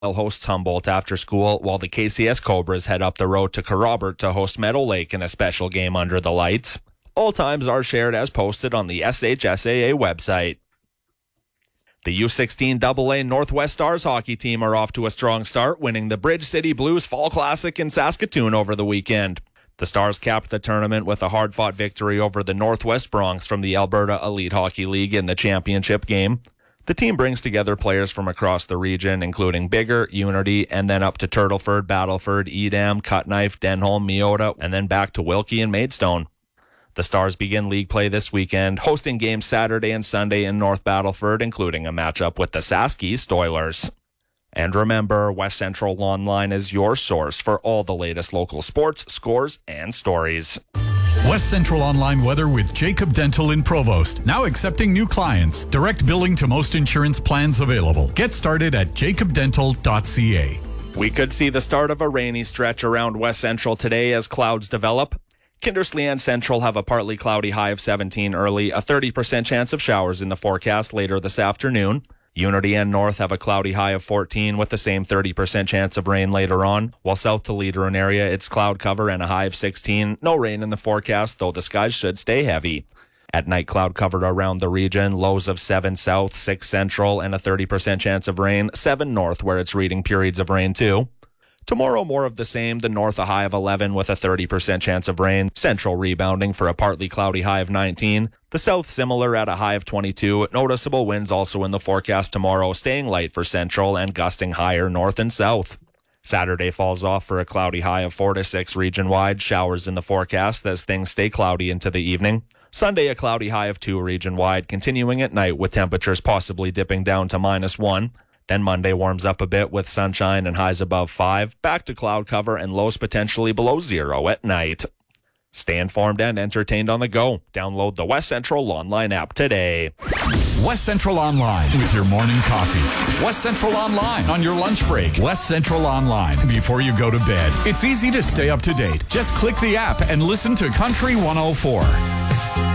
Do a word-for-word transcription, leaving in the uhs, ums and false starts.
hosts Humboldt after school, while the K C S Cobras head up the road to Kerrobert to host Meadow Lake in a special game under the lights. All times are shared as posted on the S H S A A website. The U sixteen double A Northwest Stars hockey team are off to a strong start, winning the Bridge City Blues Fall Classic in Saskatoon over the weekend. The Stars capped the tournament with a hard-fought victory over the Northwest Bronx from the Alberta Elite Hockey League in the championship game. The team brings together players from across the region, including Bigger, Unity, and then up to Turtleford, Battleford, Edam, Cutknife, Denholm, Meota, and then back to Wilkie and Maidstone. The Stars begin league play this weekend, hosting games Saturday and Sunday in North Battleford, including a matchup with the Sask East Oilers. And remember, West Central Online is your source for all the latest local sports, scores, and stories. West Central Online weather with Jacob Dental in Provost. Now accepting new clients. Direct billing to most insurance plans available. Get started at jacob dental dot c a. We could see the start of a rainy stretch around West Central today as clouds develop. Kindersley and Central have a partly cloudy high of seventeen early, a thirty percent chance of showers in the forecast later this afternoon. Unity and North have a cloudy high of fourteen with the same thirty percent chance of rain later on, while south to Leader and area it's cloud cover and a high of sixteen. No rain in the forecast, though the skies should stay heavy. At night, cloud covered around the region, lows of seven south, six central, and a thirty percent chance of rain, seven north where it's reading periods of rain too. Tomorrow, more of the same. The north, a high of eleven with a thirty percent chance of rain. Central rebounding for a partly cloudy high of nineteen. The south, similar at a high of twenty-two. Noticeable winds also in the forecast tomorrow, staying light for central and gusting higher north and south. Saturday falls off for a cloudy high of four to six region-wide. Showers in the forecast as things stay cloudy into the evening. Sunday, a cloudy high of two region-wide, continuing at night with temperatures possibly dipping down to minus one. Then Monday warms up a bit with sunshine and highs above five, back to cloud cover and lows potentially below zero at night. Stay informed and entertained on the go. Download the West Central Online app today. West Central Online with your morning coffee. West Central Online on your lunch break. West Central Online before you go to bed. It's easy to stay up to date. Just click the app and listen to Country one oh four.